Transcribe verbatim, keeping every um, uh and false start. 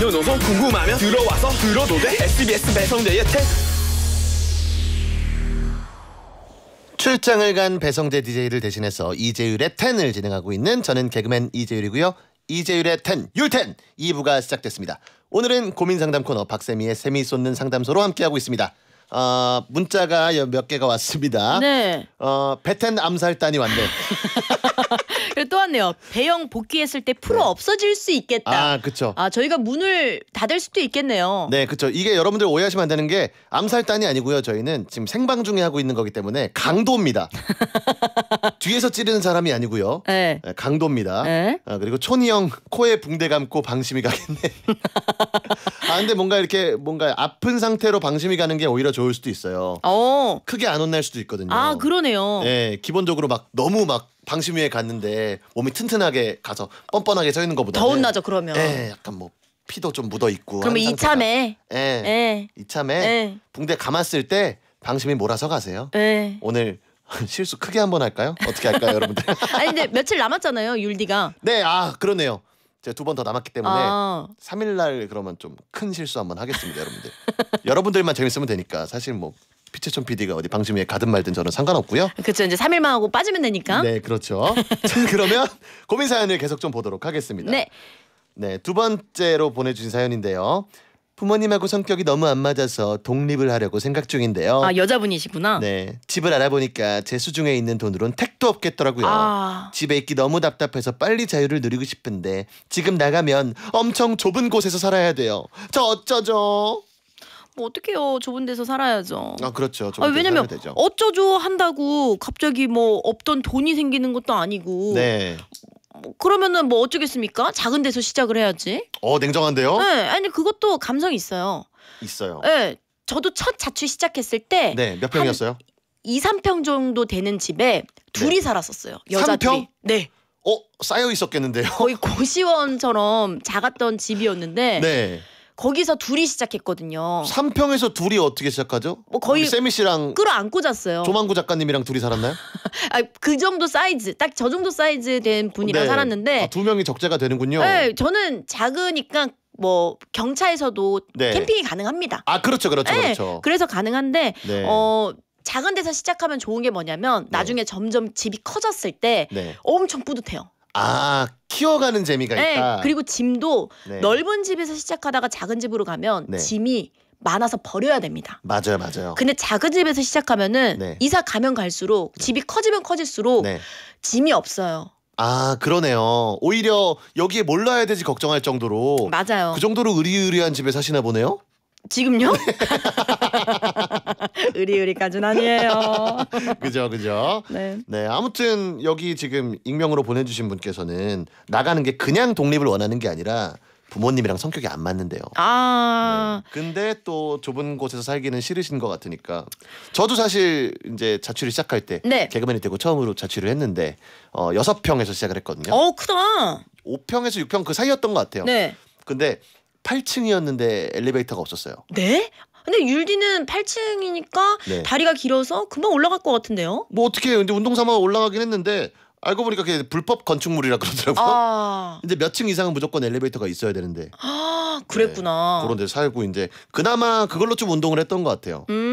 남녀노소 궁금하면 들어와서 들어도 돼. 에스비에스 배성재의 텐. 출장을 간 배성재 디제이를 대신해서 이재율의 텐을 진행하고 있는 저는 개그맨 이재율이고요. 이재율의 텐, 율텐 이 부가 시작됐습니다. 오늘은 고민상담 코너 박세미의 세미 쏟는 상담소로 함께하고 있습니다. 어, 문자가 몇 개가 왔습니다. 네. 어, 베텐 암살단이 왔네. 그리고 또 왔네요. 배영 복귀했을 때 프로 네. 없어질 수 있겠다. 아, 그렇죠. 아, 저희가 문을 닫을 수도 있겠네요. 네, 그렇죠. 이게 여러분들 오해하시면 안 되는 게 암살단이 아니고요. 저희는 지금 생방 중에 하고 있는 거기 때문에 강도입니다. 뒤에서 찌르는 사람이 아니고요. 네. 네, 강도입니다. 네. 아, 그리고 촌이 형 코에 붕대 감고 방심이 가겠네. 아, 근데 뭔가 이렇게 뭔가 아픈 상태로 방심이 가는 게 오히려 좋을 수도 있어요. 어. 크게 안 혼날 수도 있거든요. 아, 그러네요. 네, 기본적으로 막 너무 막 방심위에 갔는데 몸이 튼튼하게 가서 뻔뻔하게 서 있는 것보다는 더 혼나죠, 그러면. 네, 약간 뭐 피도 좀 묻어 있고. 그러면 이참에. 예. 예. 이참에 예. 붕대 감았을 때 방심이 몰아서 가세요. 예. 오늘 실수 크게 한번 할까요? 어떻게 할까요, 여러분들? 아니 근데 며칠 남았잖아요, 율디가. 네, 아 그러네요. 제가 두 번 더 남았기 때문에 아. 삼 일 날 그러면 좀 큰 실수 한번 하겠습니다, 여러분들. 여러분들만 재밌으면 되니까 사실 뭐 피채촌 피디가 어디 방심위에 가든 말든 저는 상관없고요. 그렇죠. 이제 삼 일만 하고 빠지면 되니까. 네, 그렇죠. 자, 그러면 고민 사연을 계속 좀 보도록 하겠습니다. 네. 네, 두 번째로 보내주신 사연인데요. 부모님하고 성격이 너무 안 맞아서 독립을 하려고 생각 중인데요. 아, 여자분이시구나. 네, 집을 알아보니까 제 수중에 있는 돈으로는 택도 없겠더라고요. 아. 집에 있기 너무 답답해서 빨리 자유를 누리고 싶은데 지금 나가면 엄청 좁은 곳에서 살아야 돼요. 저 어쩌죠? 뭐 어떡해요. 좁은 데서 살아야죠. 아, 그렇죠. 좁은 아, 데서 왜냐면 살아야 되죠. 어쩌죠 한다고 갑자기 뭐 없던 돈이 생기는 것도 아니고. 네. 뭐 그러면은 뭐 어쩌겠습니까? 작은 데서 시작을 해야지. 어, 냉정한데요? 네, 아니 그것도 감성이 있어요. 있어요. 네, 저도 첫 자취 시작했을 때 네, 몇 평이었어요? 이, 삼 평 정도 되는 집에 둘이 네. 살았었어요. 여자 삼 평? 둘이. 네. 어, 쌓여 있었겠는데요? 거의 고시원처럼 작았던 집이었는데 네. 거기서 둘이 시작했거든요. 삼 평에서 둘이 어떻게 시작하죠? 뭐 거의 우리 세미 씨랑 끌어안고 잤어요. 조만구 작가님이랑 둘이 살았나요? 아, 그 정도 사이즈, 딱 저 정도 사이즈 된 분이랑 네. 살았는데 아, 두 명이 적재가 되는군요. 네, 저는 작으니까 뭐 경차에서도 네. 캠핑이 가능합니다. 아, 그렇죠, 그렇죠, 네, 그렇죠. 그래서 가능한데 네. 어 작은 데서 시작하면 좋은 게 뭐냐면 나중에 점점 집이 커졌을 때 네. 엄청 뿌듯해요. 아, 키워가는 재미가 네, 있다. 그리고 짐도 네. 넓은 집에서 시작하다가 작은 집으로 가면 네. 짐이 많아서 버려야 됩니다. 맞아요, 맞아요. 근데 작은 집에서 시작하면은 네. 이사 가면 갈수록 집이 커지면 커질수록 네. 짐이 없어요. 아, 그러네요. 오히려 여기에 뭘 놔야 되지 걱정할 정도로 맞아요. 그 정도로 의리의리한 집에 사시나 보네요. 지금요? 의리의리까지는 아니에요. 그죠, 그죠. 네. 네, 아무튼 여기 지금 익명으로 보내주신 분께서는 나가는 게 그냥 독립을 원하는 게 아니라 부모님이랑 성격이 안 맞는데요. 아, 네. 근데 또 좁은 곳에서 살기는 싫으신 것 같으니까 저도 사실 이제 자취를 시작할 때 네. 개그맨이 되고 처음으로 자취를 했는데 어, 여섯 평에서 시작을 했거든요. 어 크다. 오 평에서 육 평 그 사이였던 것 같아요. 네. 근데 팔 층이었는데 엘리베이터가 없었어요. 네? 근데 율디는 팔 층이니까 네. 다리가 길어서 금방 올라갈 것 같은데요? 뭐 어떻게 해요? 근데 운동 삼아 올라가긴 했는데 알고 보니까 그게 불법 건축물이라 그러더라고요. 아, 근데 몇 층 이상은 무조건 엘리베이터가 있어야 되는데 아 그랬구나. 네, 그런 데 살고 이제 그나마 그걸로 좀 운동을 했던 것 같아요. 음.